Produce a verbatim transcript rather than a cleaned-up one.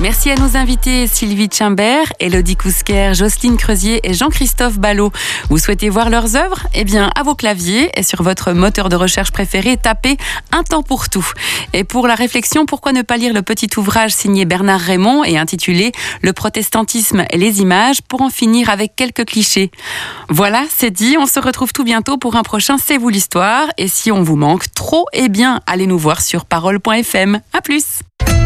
Merci à nos invités Sylvie Tchimbert, Élodie Cousquer, Jocelyne Creusier et Jean-Christophe Ballot. Vous souhaitez voir leurs œuvres ? Eh bien, à vos claviers et sur votre moteur de recherche préféré, tapez Un temps pour tout. Et pour la réflexion, pourquoi ne pas lire le petit ouvrage signé Bernard Raymond et intitulé Le protestantisme et les images pour en finir avec quelques clichés. Voilà, c'est dit, on se retrouve tout bientôt pour un prochain C'est vous l'histoire. Et si on vous manque trop, eh bien, allez nous voir sur parole point f m. À plus.